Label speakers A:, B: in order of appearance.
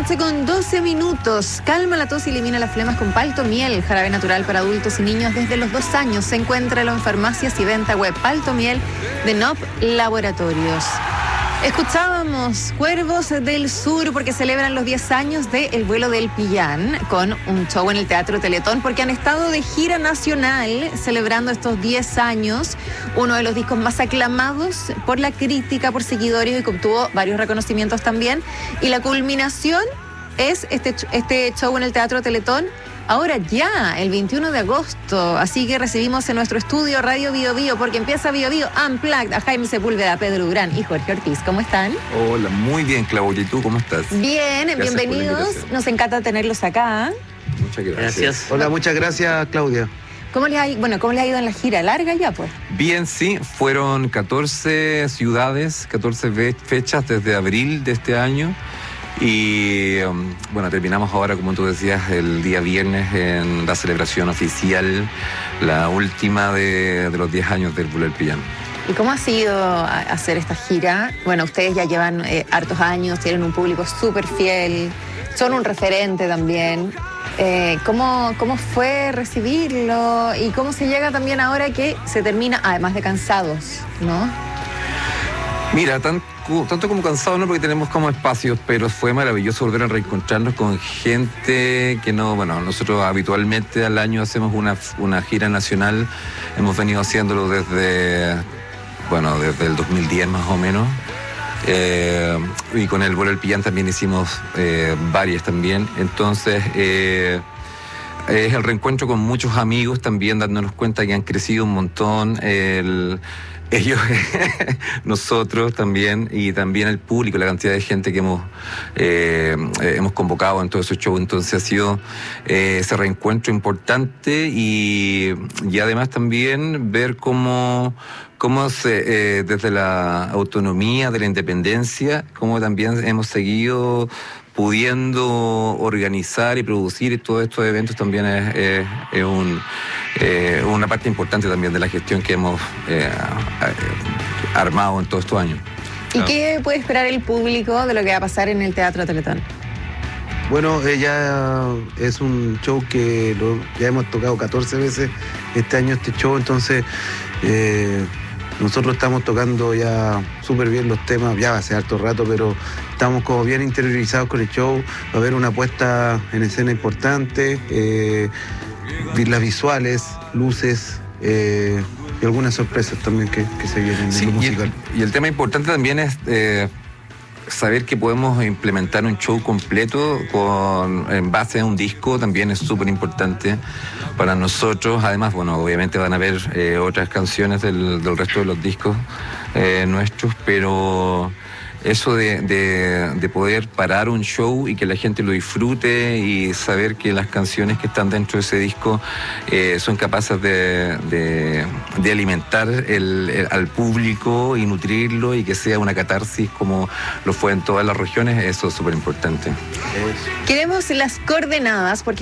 A: 8:12. Calma la tos y elimina las flemas con Paltomiel, jarabe natural para adultos y niños desde los 2 años. Se encuentra en farmacias y venta web. Paltomiel de NOP Laboratorios. Escuchábamos Cuervos del Sur porque celebran los 10 años de El Vuelo del Pillán con un show en el Teatro Teletón porque han estado de gira nacional celebrando estos 10 años, uno de los discos más aclamados por la crítica, por seguidores y que obtuvo varios reconocimientos también. Y la culminación es este show en el Teatro Teletón ahora ya, el 21 de agosto. Así que recibimos en nuestro estudio Radio Bio Bio, porque empieza Bio Bio Unplugged, a Jaime Sepúlveda, a Pedro Durán y Jorge Ortiz. ¿Cómo están?
B: Hola, muy bien, Claudia. ¿Y tú cómo estás?
A: Bien, gracias, bienvenidos. Nos encanta tenerlos acá.
B: Muchas gracias.
C: Hola, muchas gracias, Claudia.
A: ¿Cómo les ha ido en la gira? ¿Larga ya, pues?
B: Bien, sí. Fueron 14 ciudades, 14 fechas desde abril de este año. Y bueno, terminamos ahora, como tú decías, el día viernes en la celebración oficial, la última de los 10 años del Vuelo del Pillán.
A: ¿Y cómo ha sido hacer esta gira? Bueno, ustedes ya llevan hartos años, tienen un público súper fiel, son un referente también. ¿Cómo fue recibirlo? ¿Y cómo se llega también ahora que se termina, además de cansados, ¿no?
B: Mira, tanto como cansado, no, porque tenemos como espacios, pero fue maravilloso volver a reencontrarnos con gente que no, bueno, nosotros habitualmente al año hacemos una gira nacional, hemos venido haciéndolo desde el 2010 más o menos, y con el Vuelo del Pillán también hicimos varias también, entonces es el reencuentro con muchos amigos también, dándonos cuenta que han crecido un montón, ellos, nosotros también, y también el público, la cantidad de gente que hemos convocado en todo ese show. Entonces ha sido ese reencuentro importante y además también ver cómo desde la autonomía, de la independencia, cómo también hemos seguido pudiendo organizar y producir todos estos eventos también es una parte importante también de la gestión que hemos armado en todos estos años.
A: ¿Y qué puede esperar el público de lo que va a pasar en el Teatro Teletón?
C: Bueno, ya es un show que ya hemos tocado 14 veces este año, este show, entonces nosotros estamos tocando ya súper bien los temas, ya hace harto rato, pero estamos como bien interiorizados con el show. Va a haber una puesta en escena importante, las visuales, luces y algunas sorpresas también que se vienen en lo musical.
B: Y el tema importante también es saber que podemos implementar un show completo en base a un disco, también es súper importante para nosotros. Además, bueno, obviamente van a haber otras canciones del resto de los discos nuestros, pero eso de poder parar un show y que la gente lo disfrute y saber que las canciones que están dentro de ese disco son capaces de alimentar al público y nutrirlo y que sea una catarsis como lo fue en todas las regiones, eso es súper importante.
A: Queremos las coordenadas porque